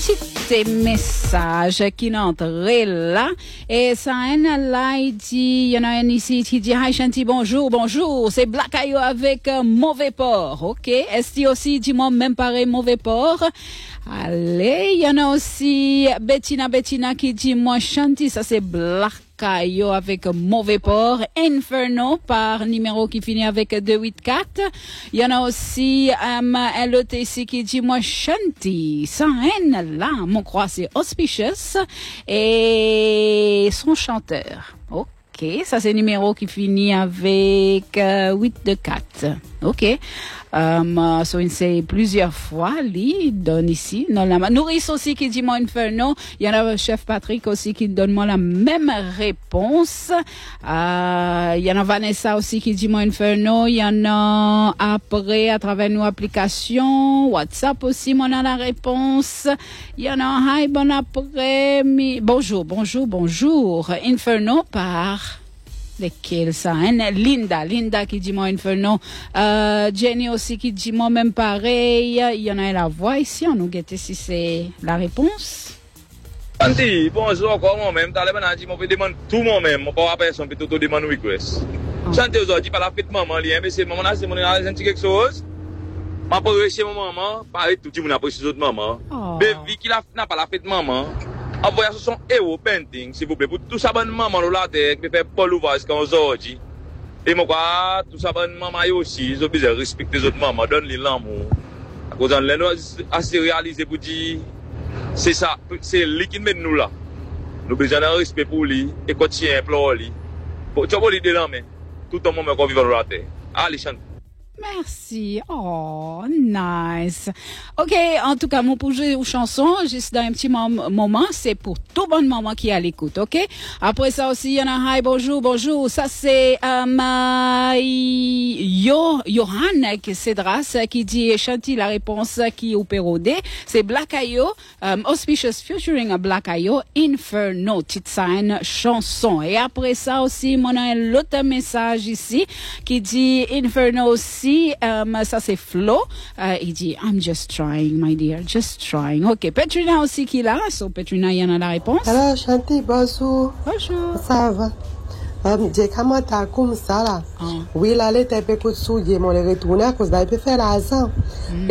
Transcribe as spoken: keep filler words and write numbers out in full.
petit message qui n'entre là. Et ça, là, il dit, il y en a un ici qui dit, hi Shanti, bonjour, bonjour, c'est Black Ayo avec euh, mauvais port, ok? Est-ce aussi, dis-moi, même pareil, mauvais port? Allez, il y en a aussi Bettina, Bettina qui dit, moi Shanti, ça c'est Black Ayo avec mauvais port. Inferno par numéro qui finit avec deux huit quatre. Il y en a aussi um, L E T C qui dit, moi Shanti, sans haine là, mon croix c'est Auspicious et son chanteur. Ok, ça c'est numéro qui finit avec euh, huit deux quatre. Ok. Um, so il sait plusieurs fois, lui, donne ici. Non, la nourrice aussi qui dit moi Inferno. Il y en a le chef Patrick aussi qui donne moi la même réponse. Uh, il y en a Vanessa aussi qui dit moi Inferno. Il y en a après à travers nos applications. WhatsApp aussi, moi on a la réponse. Il y en a hi, bon après. Mi... Bonjour, bonjour, bonjour. Inferno par... Lesquels ça, hein? Linda, Linda qui dit moi Inferno, euh, Jenny aussi qui dit moi même pareil, il y en a la voix ici, on nous guette si c'est la réponse. Anti, bonjour encore moi-même, t'as l'air dit moi demande tout moi-même, mon pas personne peut tout demande request. Chantez aujourd'hui par la fête maman lien, mais c'est maman là c'est mon senti quelque chose. M'a pas chez mon maman, pareil tout le monde a pris chez autre maman. Baby qui la n'a pas la fête maman. Envoyez son héros painting, s'il vous plaît, pour tout ça, bonne maman, là, qui fait Paul Ouvage, quand on dit. Et moi, tout ça, bonne maman, aussi, ils ont besoin de respecter les autres mamans, donne-les l'amour. À cause de nous, assez réalisé pour dire, c'est ça, c'est lui qui met nous là. Nous avons besoin de respect pour lui, et continuer à implorer lui. Tu vas lui dire, mais tout le monde qu'on vit dans la terre. Allez, chante. Merci. Oh, nice. OK, en tout cas, mon projet aux chansons, juste dans un petit mom- moment, c'est pour tout bon moment qui est à l'écoute, OK? Après ça aussi, il y en a hi, bonjour, bonjour. Ça, c'est um, uh, Yo, Johan Cédras qui dit, Chanty, la réponse qui est au pérodé. C'est Black Ayo, um, Auspicious featuring a Black Ayo, Inferno, petite sign, chanson. Et après ça aussi, on a un autre message ici qui dit Inferno aussi. Um, ça c'est Flo. Uh, il dit I'm just trying, my dear, just trying. Ok, Petrina aussi qui est là. So Petrina, il y en a la réponse. Alors Chanty, bonjour. Bonjour. Ça va? Um, j'ai commencé comme ça là. Oh. Oui, là, l'été peut que souiller, mon retourner à cause d'aller faire l'argent.